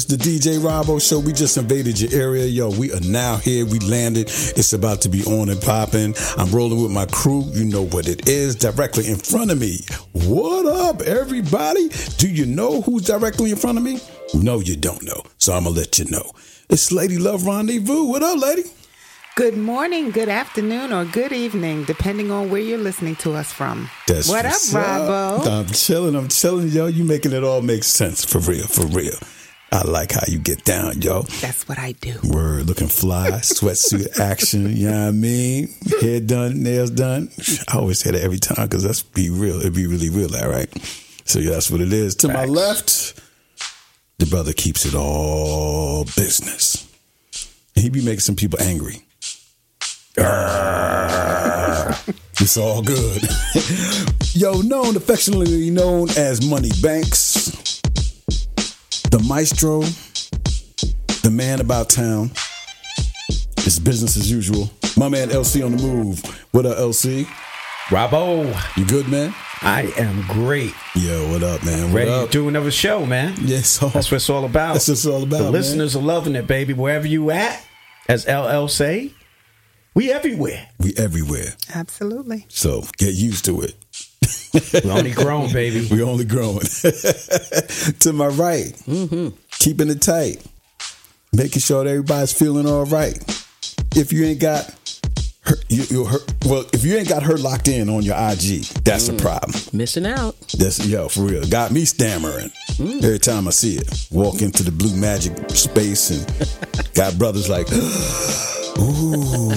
The DJ Robbo Show. We just invaded your area. Yo, we are now here. We landed. It's about to be on and popping. I'm rolling with my crew. You know what it is. Directly in front of me. What up, everybody? Do you know who's directly in front of me? No, you don't know. So I'm going to let you know. It's Lady Love Rendezvous. What up, lady? Good morning, good afternoon, or good evening, depending on where you're listening to us from. That's what up, Robbo? I'm chilling, yo. You making it all make sense. For real, for real. I like how you get down, yo. That's what I do. Word, looking fly, sweatsuit action, you know what I mean? Hair done, nails done. I always say that every time because that's be real. It'd be really real, all right? So yeah, that's what it is. To my left, the brother keeps it all business. And he be making some people angry. It's all good. Yo, affectionately known as Money Banks. The maestro, the man about town. It's business as usual. My man LC on the move. What up, LC? Robbo. You good, man? I am great. Yo, what up, man? What Ready up? to do another show, man. Yes, that's what it's all about. That's what it's all about, The man. listeners are loving it, baby. Wherever you at, as LL say, we everywhere. We everywhere. Absolutely. So get used to it. We only grown, baby. We only growing. To my right, keeping it tight, making sure that everybody's feeling all right. If you ain't got her, if you ain't got her locked in on your IG, that's a problem. Missing out. That's for real. Got me stammering every time I see it. Walk into the Blue Magic space and got brothers like. Ooh.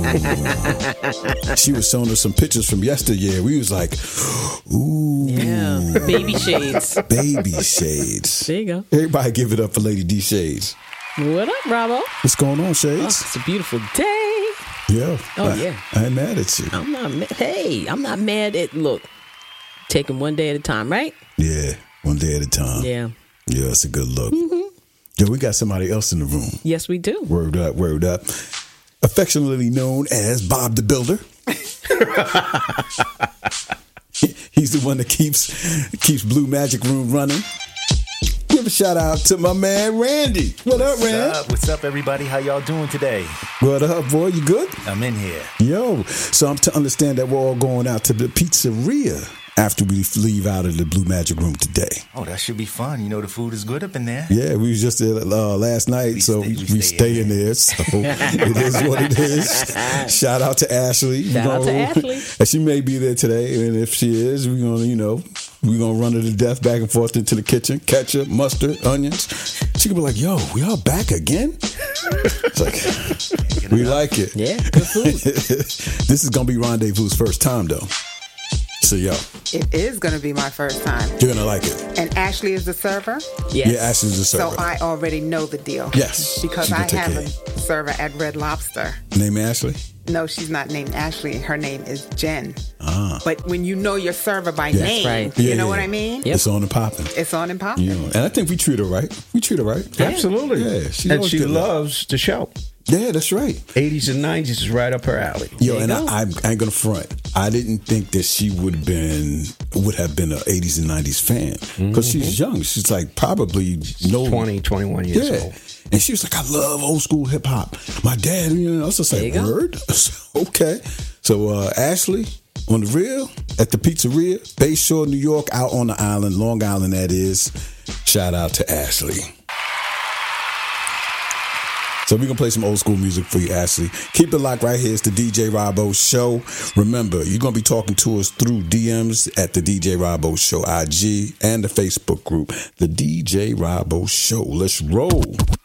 She was showing us some pictures from yesteryear. We was like, ooh. Yeah. Baby shades. Baby shades. There you go. Everybody give it up for Lady D Shades. What up, Bravo? What's going on, Shades? Oh, it's a beautiful day. Yeah. Yeah. I ain't mad at you. I'm not mad at, look, taking one day at a time, right? Yeah. One day at a time. Yeah. Yeah, it's a good look. Yo, we got somebody else in the room. Yes, we do. Word up, word up. Affectionately known as Bob the Builder. He's the one that keeps Blue Magic Room running. Give a shout out to my man Randy. What up, Randy? What's up, everybody? How y'all doing today? What up, boy? You good? I'm in here. Yo, so I'm to understand that we're all going out to the pizzeria after we leave out of the Blue Magic Room today. Oh, that should be fun. You know the food is good up in there. Yeah, we was just there last night, we stay in there. So it is what it is. Shout out to Ashley. Shout out to Ashley. And she may be there today, and if she is, we're gonna run her to death back and forth into the kitchen. Ketchup, mustard, onions. She could be like, "Yo, we all back again?" It's like we like it. Yeah, good food. This is gonna be Rendezvous's first time, though. So, yo. It is going to be my first time. You're going to like it. And Ashley is the server? Yes. Yeah, Ashley's the server. So I already know the deal. Yes. Because I have a server at Red Lobster. Name Ashley? No, she's not named Ashley. Her name is Jen. Ah. But when you know your server by name, right. you know what I mean? Yep. It's on and popping. It's on and popping. You know, and I think we treat her right. Yeah. Absolutely. Yeah. She loves the show. Yeah, that's right. 80s and 90s is right up her alley. Yo, and I ain't gonna front. I didn't think that she would have been an 80s and 90s fan because she's young. She's like probably 20, 21 years old. And she was like, I love old school hip hop. My dad, I was just like, word? Okay. So Ashley, on the real, at the pizzeria, Bayshore, New York, out on the island, Long Island that is. Shout out to Ashley. So we're going to play some old school music for you, Ashley. Keep it locked right here. It's the DJ Robbo Show. Remember, you're going to be talking to us through DMs at the DJ Robbo Show IG and the Facebook group, the DJ Robbo Show. Let's roll.